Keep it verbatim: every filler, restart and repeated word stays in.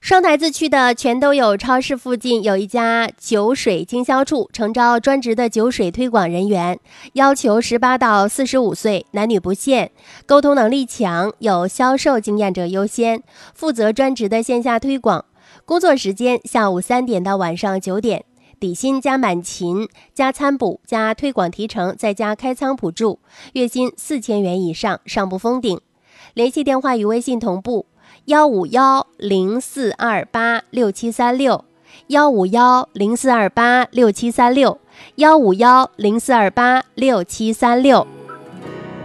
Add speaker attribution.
Speaker 1: 双台子区的全都有超市附近有一家酒水经销处，诚招专职的酒水推广人员，要求十八到四十五岁，男女不限，沟通能力强，有销售经验者优先，负责专职的线下推广。工作时间下午三点到晚上九点，底薪加满勤加餐补加推广提成再加开仓补助，月薪四千元以上，上不封顶。联系电话与微信同步幺五幺零四二八六七三六，幺五幺零四二八六七三六，幺五幺零四二八六七三六。